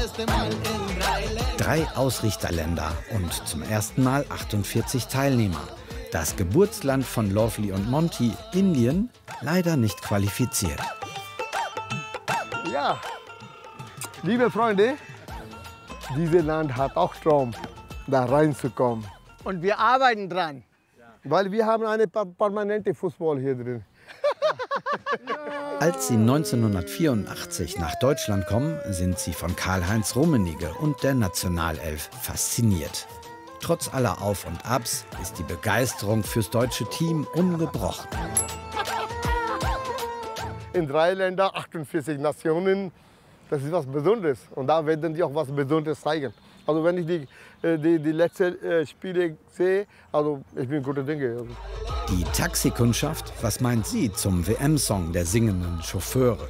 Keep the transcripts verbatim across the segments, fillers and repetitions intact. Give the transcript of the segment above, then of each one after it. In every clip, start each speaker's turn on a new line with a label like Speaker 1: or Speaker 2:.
Speaker 1: Drei Ausrichterländer und zum ersten Mal achtundvierzig Teilnehmer. Das Geburtsland von Lovely und Monty, Indien, leider nicht qualifiziert.
Speaker 2: Ja, liebe Freunde, dieses Land hat auch Traum, da reinzukommen. Und wir arbeiten dran, weil wir haben eine permanente Fußball hier drin.
Speaker 1: Als sie neunzehnhundertvierundachtzig nach Deutschland kommen, sind sie von Karl-Heinz Rummenigge und der Nationalelf fasziniert. Trotz aller Auf und Abs ist die Begeisterung fürs deutsche Team ungebrochen.
Speaker 2: In drei Ländern, achtundvierzig Nationen, das ist was Besonderes. Und da werden die auch was Besonderes zeigen. Also wenn ich die, die, die letzten Spiele sehe, also ich bin guter Dinge.
Speaker 1: Die Taxikundschaft, was meint sie zum W M-Song der singenden Chauffeure?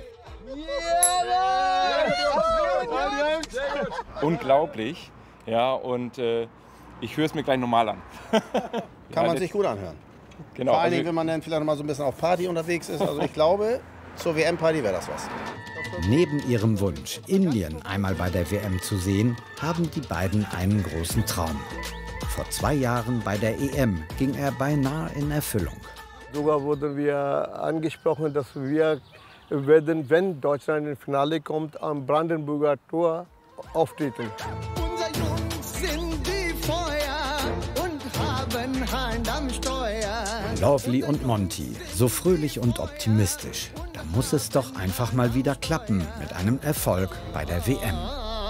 Speaker 3: Unglaublich, ja, und äh, ich höre es mir gleich normal an.
Speaker 4: Kann man sich gut anhören.
Speaker 3: Genau,
Speaker 4: Vor allen
Speaker 3: also,
Speaker 4: Dingen, wenn man dann vielleicht noch mal so ein bisschen auf Party unterwegs ist. Also ich glaube, zur W M-Party wäre das was.
Speaker 1: Neben ihrem Wunsch, Indien einmal bei der W M zu sehen, haben die beiden einen großen Traum. Vor zwei Jahren bei der E M ging er beinahe in Erfüllung.
Speaker 2: Sogar wurden wir angesprochen, dass wir werden, wenn Deutschland ins Finale kommt, am Brandenburger Tor auftreten.
Speaker 5: Unser Jungs sind die Feuer und haben Hand am Steuer.
Speaker 1: Lovely und Monty, so fröhlich und optimistisch. Da muss es doch einfach mal wieder klappen mit einem Erfolg bei der W M.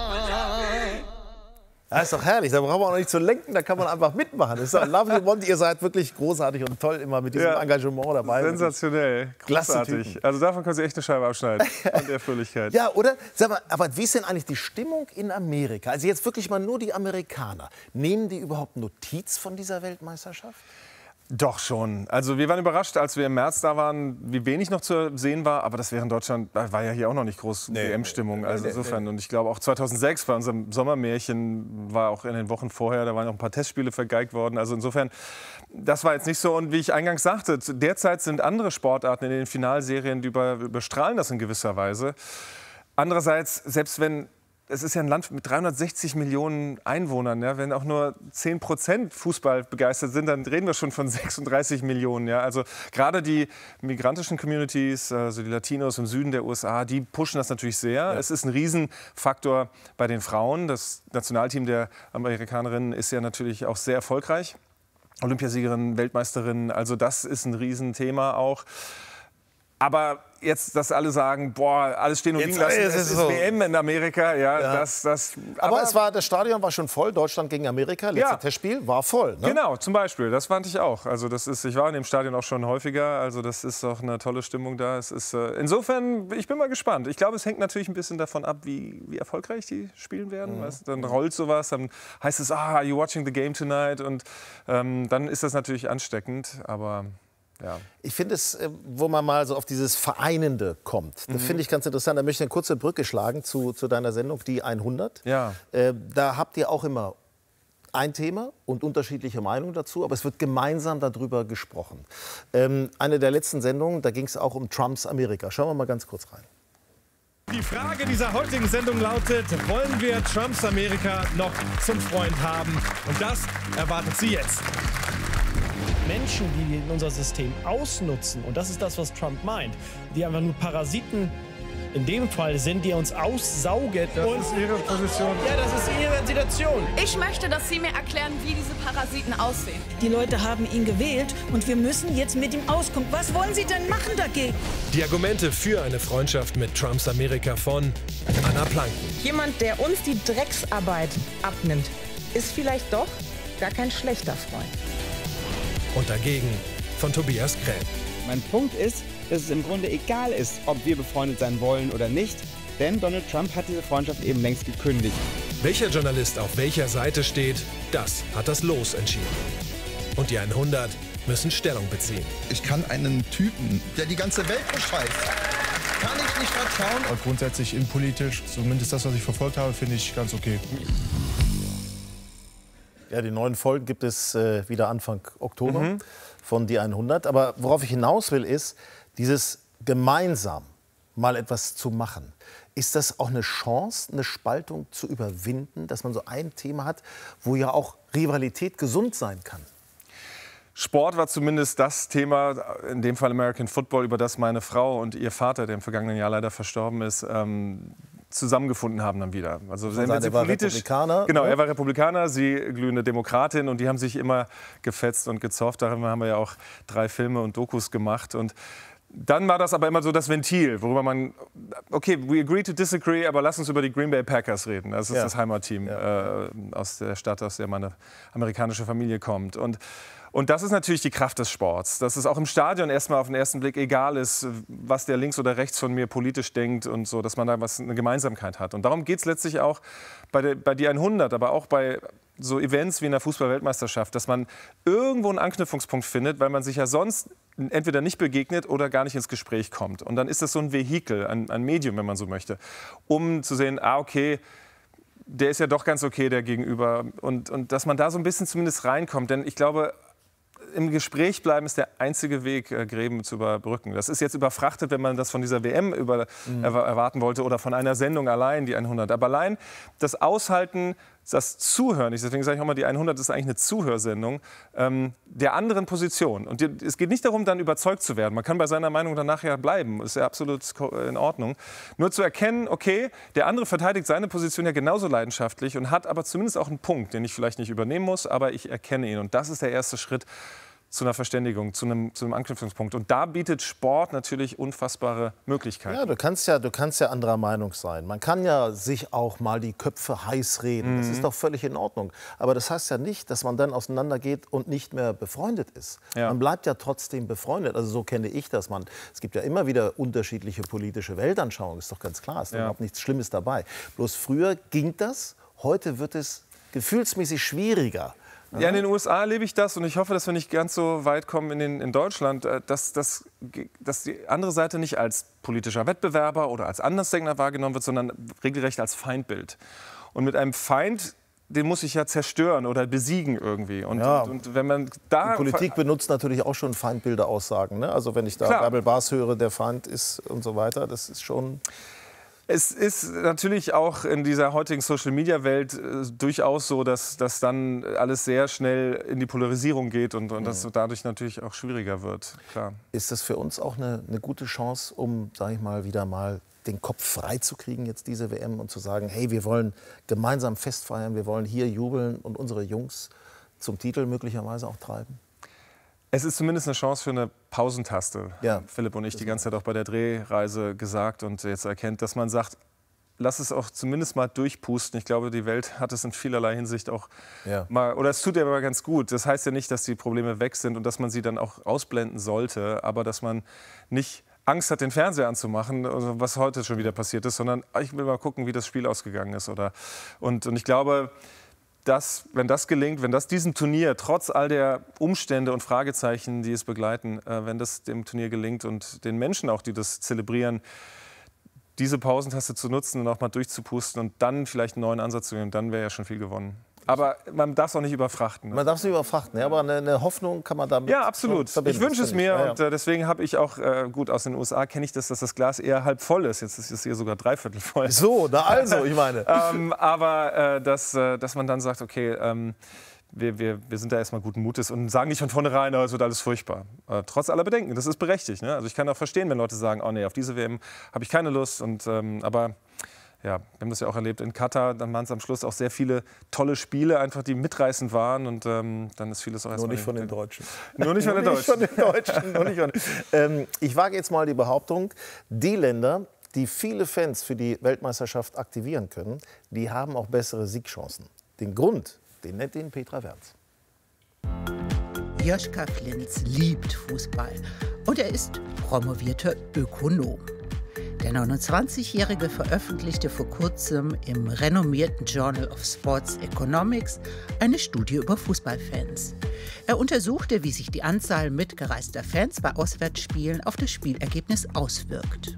Speaker 6: Das ist doch herrlich, da brauchen wir auch nicht zu lenken, da kann man einfach mitmachen. Das ist doch lovely, Monty, ihr seid wirklich großartig und toll immer mit diesem
Speaker 3: ja,
Speaker 6: Engagement dabei.
Speaker 3: Sensationell, großartig. Also davon können Sie echt eine Scheibe abschneiden, an der Fröhlichkeit.
Speaker 6: Ja, oder? Sag mal, aber wie ist denn eigentlich die Stimmung in Amerika? Also jetzt wirklich mal nur die Amerikaner. Nehmen die überhaupt Notiz von dieser Weltmeisterschaft?
Speaker 3: Doch schon. Also wir waren überrascht, als wir im März da waren, wie wenig noch zu sehen war. Aber das wäre in Deutschland, da war ja hier auch noch nicht groß nee, W M-Stimmung. Also nee, insofern. Nee. Und ich glaube auch zweitausendsechs bei unserem Sommermärchen war auch in den Wochen vorher, da waren auch ein paar Testspiele vergeigt worden. Also insofern, das war jetzt nicht so. Und wie ich eingangs sagte, derzeit sind andere Sportarten in den Finalserien, die über, überstrahlen das in gewisser Weise. Andererseits, selbst wenn es ist ja ein Land mit dreihundertsechzig Millionen Einwohnern. Ja? Wenn auch nur zehn Prozent Fußball begeistert sind, dann reden wir schon von sechsunddreißig Millionen. Ja? Also gerade die migrantischen Communities, also die Latinos im Süden der U S A, die pushen das natürlich sehr. Ja. Es ist ein Riesenfaktor bei den Frauen. Das Nationalteam der Amerikanerinnen ist ja natürlich auch sehr erfolgreich. Olympiasiegerin, Weltmeisterin, also das ist ein Riesenthema auch. Aber jetzt, dass alle sagen, boah, alles stehen und liegen lassen, es ist, ist so. W M in Amerika, ja, ja. Das, das.
Speaker 6: Aber, aber es war, das Stadion war schon voll, Deutschland gegen Amerika, letztes ja. Testspiel war voll. Ne?
Speaker 3: Genau, zum Beispiel, das fand ich auch. Also das ist, ich war in dem Stadion auch schon häufiger, also das ist auch eine tolle Stimmung da. Es ist, äh, insofern, ich bin mal gespannt. Ich glaube, es hängt natürlich ein bisschen davon ab, wie, wie erfolgreich die spielen werden. Mhm. Weißt, dann rollt sowas, dann heißt es, ah, are you watching the game tonight? Und ähm, dann ist das natürlich ansteckend, aber... Ja.
Speaker 6: Ich finde es, wo man mal so auf dieses Vereinende kommt, das mhm. finde ich ganz interessant. Da möchte ich eine kurze Brücke schlagen zu, zu deiner Sendung, die hundert.
Speaker 3: Ja.
Speaker 6: Äh, da habt ihr auch immer ein Thema und unterschiedliche Meinungen dazu, aber es wird gemeinsam darüber gesprochen. Ähm, eine der letzten Sendungen, da ging es auch um Trumps Amerika. Schauen wir mal ganz kurz rein.
Speaker 7: Die Frage dieser heutigen Sendung lautet, wollen wir Trumps Amerika noch zum Freund haben? Und das erwartet sie jetzt.
Speaker 8: Menschen, die unser System ausnutzen, und das ist das, was Trump meint, die einfach nur Parasiten in dem Fall sind, die uns aussaugen.
Speaker 3: Das und ist Ihre Position.
Speaker 8: Ja, das ist Ihre Situation.
Speaker 9: Ich möchte, dass Sie mir erklären, wie diese Parasiten aussehen.
Speaker 10: Die Leute haben ihn gewählt und wir müssen jetzt mit ihm auskommen. Was wollen Sie denn machen dagegen?
Speaker 7: Die Argumente für eine Freundschaft mit Trumps Amerika von Anna Planken.
Speaker 11: Jemand, der uns die Drecksarbeit abnimmt, ist vielleicht doch gar kein schlechter Freund.
Speaker 7: Und dagegen von Tobias Krähen.
Speaker 12: Mein Punkt ist, dass es im Grunde egal ist, ob wir befreundet sein wollen oder nicht, denn Donald Trump hat diese Freundschaft eben längst gekündigt.
Speaker 7: Welcher Journalist auf welcher Seite steht, das hat das Los entschieden. Und die hundert müssen Stellung beziehen.
Speaker 13: Ich kann einen Typen, der die ganze Welt bescheißt, kann ich nicht vertrauen.
Speaker 14: Und grundsätzlich innenpolitisch, zumindest das, was ich verfolgt habe, finde ich ganz okay.
Speaker 6: Ja, die neuen Folgen gibt es äh, wieder Anfang Oktober
Speaker 3: Mhm.
Speaker 6: von die hundert. Aber worauf ich hinaus will, ist dieses gemeinsam mal etwas zu machen. Ist das auch eine Chance, eine Spaltung zu überwinden, dass man so ein Thema hat, wo ja auch Rivalität gesund sein kann?
Speaker 3: Sport war zumindest das Thema, in dem Fall American Football, über das meine Frau und ihr Vater, der im vergangenen Jahr leider verstorben ist, ähm, zusammengefunden haben dann wieder. Also
Speaker 6: sagen, er war Republikaner.
Speaker 3: Genau,
Speaker 6: oder?
Speaker 3: er war Republikaner, sie glühende Demokratin und die haben sich immer gefetzt und gezofft. Darüber haben wir ja auch drei Filme und Dokus gemacht und dann war das aber immer so das Ventil, worüber man, okay, we agree to disagree, aber lass uns über die Green Bay Packers reden. Das ist
Speaker 6: Ja.
Speaker 3: das Heimatteam
Speaker 6: Ja.
Speaker 3: äh, aus der Stadt, aus der meine amerikanische Familie kommt. Und Und das ist natürlich die Kraft des Sports, dass es auch im Stadion erstmal auf den ersten Blick egal ist, was der links oder rechts von mir politisch denkt und so, dass man da was, eine Gemeinsamkeit hat. Und darum geht es letztlich auch bei, der, bei die hundert, aber auch bei so Events wie in der Fußball-Weltmeisterschaft, dass man irgendwo einen Anknüpfungspunkt findet, weil man sich ja sonst entweder nicht begegnet oder gar nicht ins Gespräch kommt. Und dann ist das so ein Vehikel, ein, ein Medium, wenn man so möchte, um zu sehen, ah, okay, der ist ja doch ganz okay, der Gegenüber. Und, und dass man da so ein bisschen zumindest reinkommt. Denn ich glaube, im Gespräch bleiben ist der einzige Weg, Gräben zu überbrücken. Das ist jetzt überfrachtet, wenn man das von dieser W M über, mhm. erwarten wollte oder von einer Sendung allein, die hundert. Aber allein das Aushalten, das Zuhören, deswegen sage ich auch mal, die hundert ist eigentlich eine Zuhörsendung, ähm, der anderen Position. Und die, es geht nicht darum, dann überzeugt zu werden. Man kann bei seiner Meinung dann nachher bleiben. Das ist ja absolut in Ordnung. Nur zu erkennen, okay, der andere verteidigt seine Position ja genauso leidenschaftlich und hat aber zumindest auch einen Punkt, den ich vielleicht nicht übernehmen muss, aber ich erkenne ihn. Und das ist der erste Schritt zu einer Verständigung, zu einem, zu einem Anknüpfungspunkt. Und da bietet Sport natürlich unfassbare Möglichkeiten.
Speaker 6: Ja, du kannst ja, du kannst ja anderer Meinung sein. Man kann ja sich auch mal die Köpfe heiß reden. Das
Speaker 3: Mhm.
Speaker 6: ist doch völlig in Ordnung. Aber das heißt ja nicht, dass man dann auseinandergeht und nicht mehr befreundet ist.
Speaker 3: Ja.
Speaker 6: Man bleibt ja trotzdem befreundet. Also so kenne ich das. Man, es gibt ja immer wieder unterschiedliche politische Weltanschauungen. Ist doch ganz klar. Ist
Speaker 3: Ja.
Speaker 6: überhaupt nichts Schlimmes dabei. Bloß früher ging das. Heute wird es gefühlsmäßig schwieriger.
Speaker 3: Ja, in den U S A erlebe ich das und ich hoffe, dass wir nicht ganz so weit kommen in, den, in Deutschland, äh, dass, dass, dass die andere Seite nicht als politischer Wettbewerber oder als Andersdenkender wahrgenommen wird, sondern regelrecht als Feindbild. Und mit einem Feind, den muss ich ja zerstören oder besiegen irgendwie. Und,
Speaker 6: Ja.
Speaker 3: und, und wenn man da
Speaker 6: Die Politik benutzt natürlich auch schon Feindbilder-Aussagen. Ne? Also wenn ich da
Speaker 3: Klar.
Speaker 6: Bärbel Baas höre, der Feind ist und so weiter, das ist schon...
Speaker 3: Es ist natürlich auch in dieser heutigen Social-Media-Welt äh, durchaus so, dass, dass dann alles sehr schnell in die Polarisierung geht und, und das dadurch natürlich auch schwieriger wird. Klar.
Speaker 6: Ist das für uns auch eine, eine gute Chance, um, sage ich mal, wieder mal den Kopf frei zu kriegen, jetzt diese W M, und zu sagen, hey, wir wollen gemeinsam Fest feiern, wir wollen hier jubeln und unsere Jungs zum Titel möglicherweise auch treiben?
Speaker 3: Es ist zumindest eine Chance für eine Pausentaste.
Speaker 6: Ja.
Speaker 3: Philipp und ich die ganze Zeit auch bei der Drehreise gesagt und jetzt erkennt, dass man sagt, lass es auch zumindest mal durchpusten. Ich glaube, die Welt hat es in vielerlei Hinsicht auch
Speaker 6: Ja.
Speaker 3: mal, oder es tut ja aber ganz gut. Das heißt ja nicht, dass die Probleme weg sind und dass man sie dann auch ausblenden sollte, aber dass man nicht Angst hat, den Fernseher anzumachen, also was heute schon wieder passiert ist, sondern ich will mal gucken, wie das Spiel ausgegangen ist. Oder, und, und ich glaube, dass, wenn das gelingt, wenn das diesem Turnier, trotz all der Umstände und Fragezeichen, die es begleiten, äh, wenn das dem Turnier gelingt und den Menschen auch, die das zelebrieren, diese Pausentaste zu nutzen und auch mal durchzupusten und dann vielleicht einen neuen Ansatz zu nehmen, dann wäre ja schon viel gewonnen. Aber man darf es auch nicht überfrachten. Ne?
Speaker 6: Man darf es nicht überfrachten, ja, aber eine, eine Hoffnung kann man damit
Speaker 3: Ja, absolut.
Speaker 6: verbinden.
Speaker 3: Ich wünsche es mir
Speaker 6: Ja, ja.
Speaker 3: und äh, deswegen habe ich auch, äh, gut, aus den U S A kenne ich das, dass das Glas eher halb voll ist. Jetzt ist es hier sogar dreiviertel voll.
Speaker 6: So, na also, ich meine.
Speaker 3: ähm, aber äh, dass, äh, dass man dann sagt, okay, ähm, wir, wir, wir sind da erstmal guten Mutes und sagen nicht von vornherein, oh, es wird alles furchtbar. Äh, trotz aller Bedenken, das ist berechtigt. Ne? Also ich kann auch verstehen, wenn Leute sagen, oh nee, auf diese W M habe ich keine Lust. Und, ähm, aber ja, wir haben das ja auch erlebt in Katar, dann waren es am Schluss auch sehr viele tolle Spiele, einfach die mitreißend waren und ähm, dann ist vieles auch
Speaker 6: Nur
Speaker 3: erstmal
Speaker 6: nicht von den Deutschen.
Speaker 3: Nur nicht von den Deutschen.
Speaker 6: Nicht von den Deutschen. Nur nicht von ähm, ich wage jetzt mal die Behauptung, die Länder, die viele Fans für die Weltmeisterschaft aktivieren können, die haben auch bessere Siegchancen. Den Grund, den nennt Ihnen Petra Werns.
Speaker 15: Joschka Flinz liebt Fußball und er ist promovierter Ökonom. Der neunundzwanzigjährige veröffentlichte vor kurzem im renommierten Journal of Sports Economics eine Studie über Fußballfans. Er untersuchte, wie sich die Anzahl mitgereister Fans bei Auswärtsspielen auf das Spielergebnis auswirkt.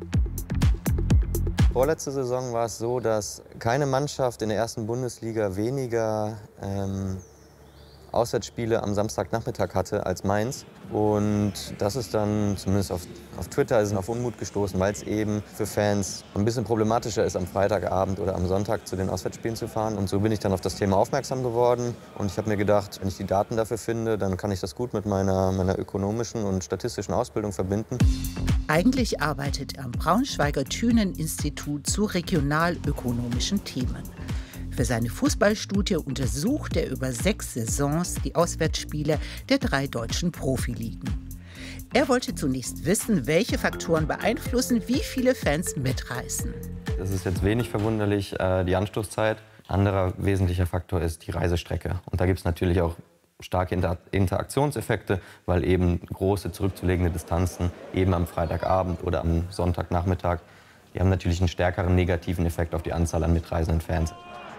Speaker 16: Vorletzte Saison war es so, dass keine Mannschaft in der ersten Bundesliga weniger ähm, Auswärtsspiele am Samstagnachmittag hatte als Mainz. Und das ist dann, zumindest auf, auf Twitter, ist auf Unmut gestoßen, weil es eben für Fans ein bisschen problematischer ist, am Freitagabend oder am Sonntag zu den Auswärtsspielen zu fahren. Und so bin ich dann auf das Thema aufmerksam geworden. Und ich habe mir gedacht, wenn ich die Daten dafür finde, dann kann ich das gut mit meiner, meiner ökonomischen und statistischen Ausbildung verbinden.
Speaker 15: Eigentlich arbeitet er am Braunschweiger Thünen-Institut zu regionalökonomischen Themen. Für seine Fußballstudie untersucht er über sechs Saisons die Auswärtsspiele der drei deutschen Profiligen. Er wollte zunächst wissen, welche Faktoren beeinflussen, wie viele Fans mitreisen.
Speaker 16: Das ist jetzt wenig verwunderlich, äh, die Anstoßzeit. Anderer wesentlicher Faktor ist die Reisestrecke. Und da gibt es natürlich auch starke Inter- Interaktionseffekte, weil eben große zurückzulegende Distanzen eben am Freitagabend oder am Sonntagnachmittag, die haben natürlich einen stärkeren negativen Effekt auf die Anzahl an mitreisenden Fans.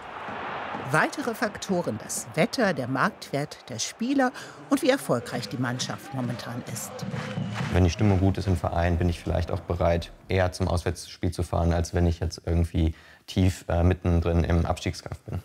Speaker 15: Weitere Faktoren: das Wetter, der Marktwert der Spieler und wie erfolgreich die Mannschaft momentan ist.
Speaker 16: Wenn die Stimmung gut ist im Verein, bin ich vielleicht auch bereit, eher zum Auswärtsspiel zu fahren, als wenn ich jetzt irgendwie tief äh, mittendrin im Abstiegskampf bin.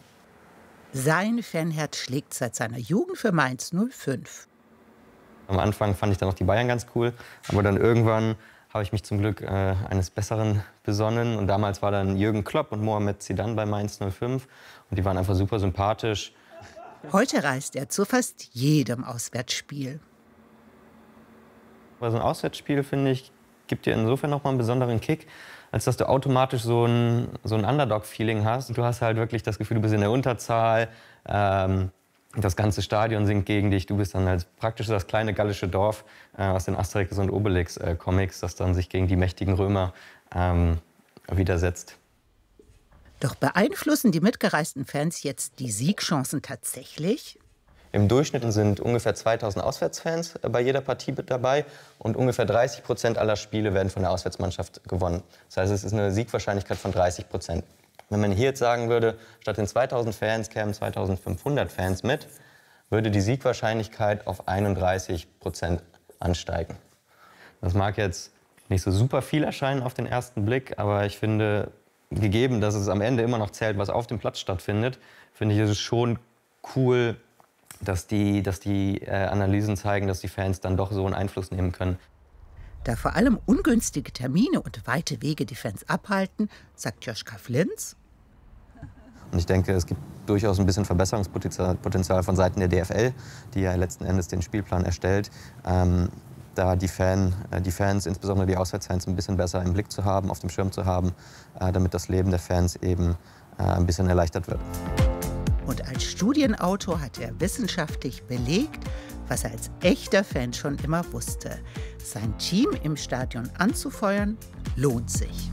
Speaker 15: Sein Fanherz schlägt seit seiner Jugend für Mainz null fünf.
Speaker 16: Am Anfang fand ich dann auch die Bayern ganz cool, aber dann irgendwann habe ich mich zum Glück äh, eines Besseren besonnen. Und damals war dann Jürgen Klopp und Mohamed Zidane bei Mainz null fünf. Und die waren einfach super sympathisch.
Speaker 15: Heute reist er zu fast jedem Auswärtsspiel.
Speaker 16: Aber so ein Auswärtsspiel, finde ich, gibt dir insofern noch mal einen besonderen Kick, als dass du automatisch so ein, so ein Underdog-Feeling hast. Du hast halt wirklich das Gefühl, du bist in der Unterzahl. Ähm, Das ganze Stadion singt gegen dich. Du bist dann als praktisch das kleine gallische Dorf äh, aus den Asterix und Obelix-Comics, äh, das dann sich gegen die mächtigen Römer ähm, widersetzt.
Speaker 15: Doch beeinflussen die mitgereisten Fans jetzt die Siegchancen tatsächlich?
Speaker 16: Im Durchschnitt sind ungefähr zweitausend Auswärtsfans bei jeder Partie mit dabei und ungefähr dreißig Prozent aller Spiele werden von der Auswärtsmannschaft gewonnen. Das heißt, es ist eine Siegwahrscheinlichkeit von dreißig Prozent. Wenn man hier jetzt sagen würde, statt den zweitausend Fans kämen zweitausendfünfhundert Fans mit, würde die Siegwahrscheinlichkeit auf einunddreißig Prozent ansteigen. Das mag jetzt nicht so super viel erscheinen auf den ersten Blick, aber ich finde, gegeben, dass es am Ende immer noch zählt, was auf dem Platz stattfindet, finde ich, ist es schon cool, dass die, dass die äh, Analysen zeigen, dass die Fans dann doch so einen Einfluss nehmen können.
Speaker 15: Da vor allem ungünstige Termine und weite Wege die Fans abhalten, sagt Joschka Flinz.
Speaker 16: Und ich denke, es gibt durchaus ein bisschen Verbesserungspotenzial von Seiten der D F L, die ja letzten Endes den Spielplan erstellt, ähm, da die, Fan, äh, die Fans, insbesondere die Auswärtsfans, ein bisschen besser im Blick zu haben, auf dem Schirm zu haben, äh, damit das Leben der Fans eben äh, ein bisschen erleichtert wird.
Speaker 15: Und als Studienautor hat er wissenschaftlich belegt, was er als echter Fan schon immer wusste: Sein Team im Stadion anzufeuern, lohnt sich.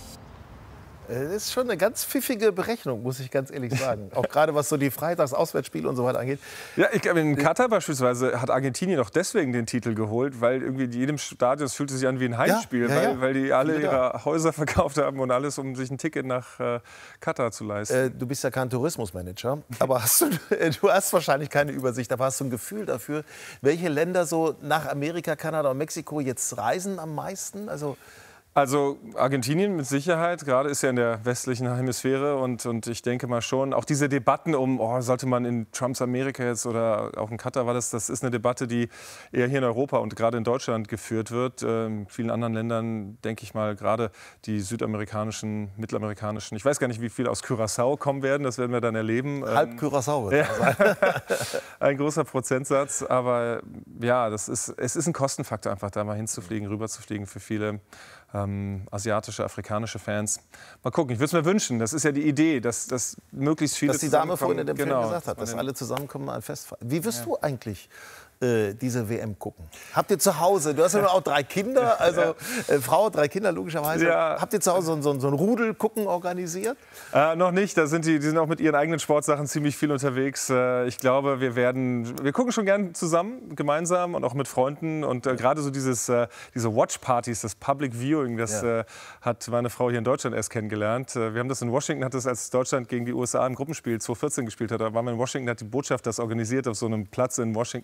Speaker 6: Das ist schon eine ganz pfiffige Berechnung, muss ich ganz ehrlich sagen. Auch gerade was so die Freitags-Auswärtsspiele und so weiter angeht.
Speaker 3: Ja, ich glaube, in Katar beispielsweise hat Argentinien auch deswegen den Titel geholt, weil irgendwie in jedem Stadion es fühlte sich an wie ein Heimspiel,
Speaker 6: ja, ja,
Speaker 3: weil,
Speaker 6: ja.
Speaker 3: weil die alle
Speaker 6: Viele
Speaker 3: ihre
Speaker 6: da.
Speaker 3: Häuser verkauft haben und alles, um sich ein Ticket nach äh, Katar zu leisten.
Speaker 6: Äh, du bist ja kein Tourismusmanager, aber hast du, äh, du hast wahrscheinlich keine Übersicht, aber hast du ein Gefühl dafür, welche Länder so nach Amerika, Kanada und Mexiko jetzt reisen am meisten? Also
Speaker 3: Also Argentinien mit Sicherheit, gerade ist ja in der westlichen Hemisphäre und, und ich denke mal schon, auch diese Debatten um, oh, sollte man in Trumps Amerika jetzt oder auch in Katar, war das, das ist eine Debatte, die eher hier in Europa und gerade in Deutschland geführt wird. In vielen anderen Ländern, denke ich mal, gerade die südamerikanischen, mittelamerikanischen, ich weiß gar nicht, wie viele aus Curaçao kommen werden, das werden wir dann erleben.
Speaker 6: Halb Curaçao wird
Speaker 3: ja. sein. Ein großer Prozentsatz, aber ja, das ist, es ist ein Kostenfaktor, einfach da mal hinzufliegen, rüberzufliegen für viele Ähm, asiatische, afrikanische Fans. Mal gucken, ich würde es mir wünschen. Das ist ja die Idee, dass, dass möglichst viele
Speaker 6: dass die Dame vorhin in dem
Speaker 3: genau,
Speaker 6: Film gesagt hat, dass alle zusammenkommen an Fest. Wie wirst ja. du eigentlich äh, diese W M gucken? Habt ihr zu Hause, du hast ja auch drei Kinder, also ja. äh, Frau, drei Kinder logischerweise. Ja. Habt ihr zu Hause so, so, so ein Rudel-Gucken organisiert?
Speaker 3: Äh, noch nicht, da sind die, die sind auch mit ihren eigenen Sportsachen ziemlich viel unterwegs. Äh, ich glaube, wir werden, wir gucken schon gern zusammen, gemeinsam und auch mit Freunden. Und äh, gerade so dieses, äh, diese Watch-Partys, das Public Viewing, das ja. äh, hat meine Frau hier in Deutschland erst kennengelernt. Äh, wir haben das in Washington, hat das, als Deutschland gegen die U S A im Gruppenspiel zweitausendvierzehn gespielt hat, da waren wir in Washington, hat die Botschaft das organisiert auf so einem Platz in Washington.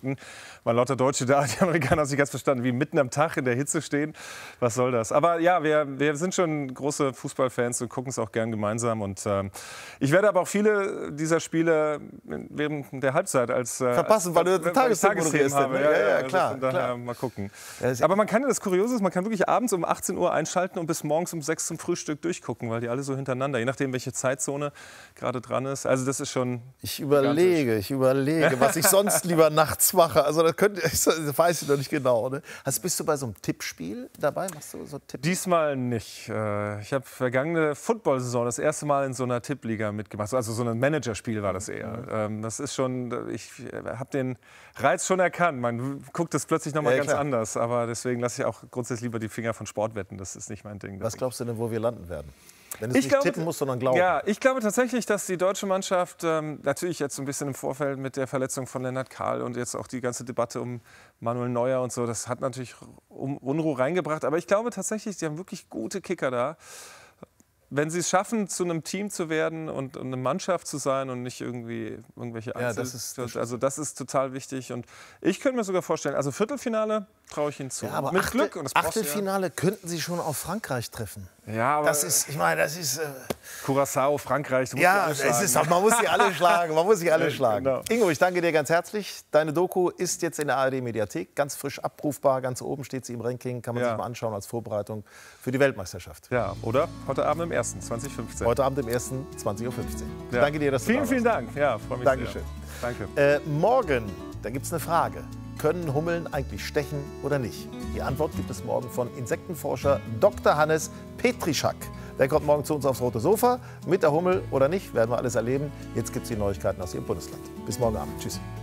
Speaker 3: waren lauter Deutsche da. Die Amerikaner haben sich ganz verstanden, wie mitten am Tag in der Hitze stehen. Was soll das? Aber ja, wir, wir sind schon große Fußballfans und gucken es auch gern gemeinsam. Und äh, ich werde aber auch viele dieser Spiele während der Halbzeit als äh,
Speaker 6: verpassen, weil du Tagesthemen
Speaker 3: habe.
Speaker 6: Ne?
Speaker 3: Ja,
Speaker 6: ja, ja,
Speaker 3: also
Speaker 6: klar,
Speaker 3: von daher
Speaker 6: klar.
Speaker 3: Mal gucken.
Speaker 6: Ja,
Speaker 3: aber man kann ja, das Kuriose ist, man kann wirklich abends um achtzehn Uhr einschalten und bis morgens um sechs zum Frühstück durchgucken, weil die alle so hintereinander, je nachdem, welche Zeitzone gerade dran ist. Also das ist schon...
Speaker 6: Ich überlege, ich überlege, was ich sonst lieber nachts mache. Also das, könnte, das weiß ich noch nicht genau. Ne? Also bist du bei so einem Tippspiel dabei? Machst du so Tipp?
Speaker 3: Diesmal nicht. Ich habe vergangene Football-Saison das erste Mal in so einer Tippliga mitgemacht. Also so ein Managerspiel war das eher. Mhm. Das ist schon, ich habe den Reiz schon erkannt. Man guckt das plötzlich noch mal ja, ganz klar. anders. Aber deswegen lasse ich auch grundsätzlich lieber die Finger von Sportwetten. Das ist nicht mein Ding.
Speaker 6: Was glaubst du denn, wo wir landen werden? Wenn du es
Speaker 3: ich
Speaker 6: nicht
Speaker 3: glaube,
Speaker 6: tippen musst, sondern glauben.
Speaker 3: Ja, ich glaube tatsächlich, dass die deutsche Mannschaft, ähm, natürlich jetzt so ein bisschen im Vorfeld mit der Verletzung von Lennart Kahl und jetzt auch die ganze Debatte um Manuel Neuer und so, das hat natürlich Unruhe reingebracht. Aber ich glaube tatsächlich, die haben wirklich gute Kicker da. Wenn sie es schaffen, zu einem Team zu werden und, und eine Mannschaft zu sein und nicht irgendwie irgendwelche Einzel...
Speaker 6: Ja, das ist, das
Speaker 3: also das ist total wichtig. Und ich könnte mir sogar vorstellen, also Viertelfinale traue ich ihnen zu.
Speaker 6: Ja, aber
Speaker 3: mit
Speaker 6: Achtel,
Speaker 3: Glück. Und das
Speaker 6: Achtelfinale ja. könnten sie schon auf Frankreich treffen.
Speaker 3: Ja, aber
Speaker 6: das ist, ich meine, das ist... Äh
Speaker 3: Curaçao, Frankreich, du musst
Speaker 6: ja,
Speaker 3: sie alle
Speaker 6: es ist, man muss sie alle schlagen, man muss sie alle schlagen.
Speaker 3: Genau.
Speaker 6: Ingo, ich danke dir ganz herzlich. Deine Doku ist jetzt in der A R D-Mediathek, ganz frisch abrufbar, ganz oben steht sie im Ranking, kann man
Speaker 3: ja.
Speaker 6: sich mal anschauen als Vorbereitung für die Weltmeisterschaft.
Speaker 3: Ja, oder heute Abend im ersten, zwanzig fünfzehn.
Speaker 6: Heute Abend im ersten, zwanzig Uhr fünfzehn.
Speaker 3: Ja.
Speaker 6: Danke dir, dass du
Speaker 3: vielen,
Speaker 6: da warst.
Speaker 3: Vielen Dank, ja, freue mich
Speaker 6: Dankeschön.
Speaker 3: sehr. Danke.
Speaker 6: Äh, morgen, da gibt es eine Frage. Können Hummeln eigentlich stechen oder nicht? Die Antwort gibt es morgen von Insektenforscher Doktor Hannes Petrischak. Der kommt morgen zu uns aufs rote Sofa. Mit der Hummel oder nicht, werden wir alles erleben. Jetzt gibt es die Neuigkeiten aus Ihrem Bundesland. Bis morgen Abend. Tschüss.